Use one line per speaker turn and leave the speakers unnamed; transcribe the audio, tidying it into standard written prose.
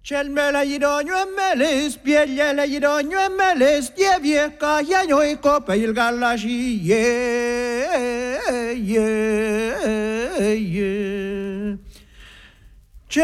Chelmela yidonyo emeles, pielele yidonyo emeles, dievieca yaño y copa il galashi, yeah, yeah, yeah.